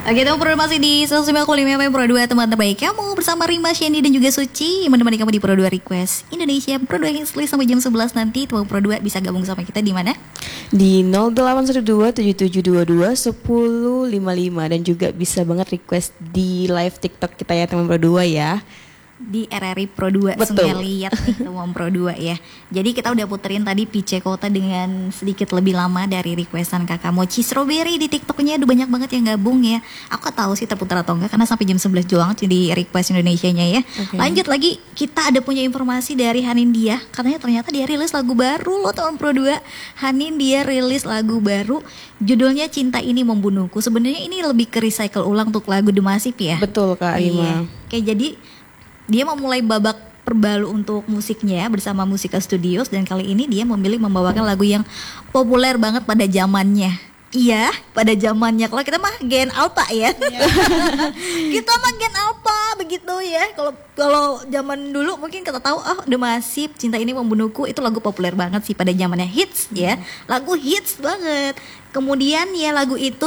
Oke, teman Pro masih di 195 Pro 2, teman terbaik kamu bersama Rima, Sheni dan juga Suci menemani kamu di Pro 2 Request Indonesia Pro 2 Hits List sampai jam 11 nanti. Teman Pro 2 bisa gabung sama kita di mana? Di 0812-7722-1055 dan juga bisa banget request di live TikTok kita ya teman Pro 2 ya. Di RRI Pro 2. Sungai Liat nih teman Pro 2 ya. Jadi kita udah puterin tadi PC Kota dengan sedikit lebih lama dari requestan kakak Mochi Strawberry di TikToknya. Udah banyak banget yang gabung ya. Aku gak tahu sih terputar atau enggak karena sampai jam 11 doang di request Indonesianya ya. Okay. Lanjut lagi, kita ada punya informasi dari Hanin Dia. Katanya ternyata dia rilis lagu baru loh teman Pro 2. Hanin Dia rilis lagu baru, judulnya Cinta Ini Membunuhku. Sebenarnya ini lebih ke recycle ulang untuk lagu Demasif ya. Betul Kak Rima. Kayak jadi dia mau mulai babak perbalu untuk musiknya bersama Musika Studios, dan kali ini dia memilih membawakan lagu yang populer banget pada zamannya. Iya, pada zamannya. Kalau kita mah Gen Alpha ya. Kita mah Gen Alpha begitu ya. Kalau zaman dulu mungkin kita tahu Demasif, Cinta Ini Membunuhku itu lagu populer banget sih pada zamannya, hits ya. Lagu hits banget. Kemudian ya lagu itu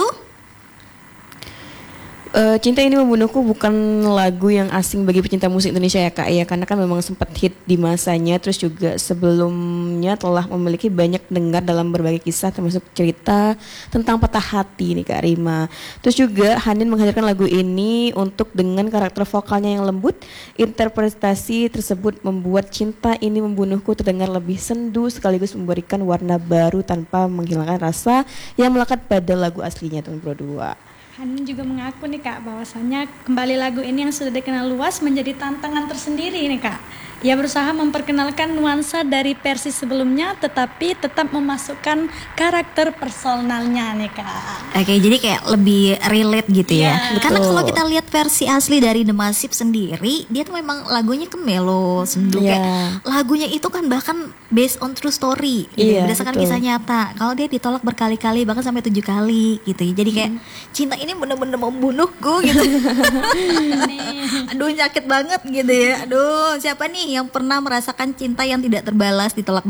Cinta Ini Membunuhku bukan lagu yang asing bagi pecinta musik Indonesia ya Kak ya, karena kan memang sempat hit di masanya, terus juga sebelumnya telah memiliki banyak dengar dalam berbagai kisah termasuk cerita tentang patah hati nih Kak Rima. Terus juga Hanin menghadirkan lagu ini untuk dengan karakter vokalnya yang lembut. Interpretasi tersebut membuat Cinta Ini Membunuhku terdengar lebih sendu sekaligus memberikan warna baru tanpa menghilangkan rasa yang melekat pada lagu aslinya teman Pro 2. Hanin juga mengaku nih Kak bahwasanya kembali lagu ini yang sudah dikenal luas menjadi tantangan tersendiri nih Kak. Ia berusaha memperkenalkan nuansa dari versi sebelumnya tetapi tetap memasukkan karakter personalnya nih Kak. Oke, jadi kayak lebih relate gitu ya. Karena Betul. kalau kita lihat versi asli dari Demasif sendiri, dia tuh memang lagunya ke melo, sendu kayak lagunya itu kan bahkan based on true story gitu, berdasarkan kisah nyata. Kalau dia ditolak berkali-kali bahkan sampai 7 kali gitu. Jadi kayak cinta ini bener-bener membunuhku gitu. Aduh, sakit banget gitu ya. Aduh, siapa nih yang pernah merasakan cinta yang tidak terbalas, ditolak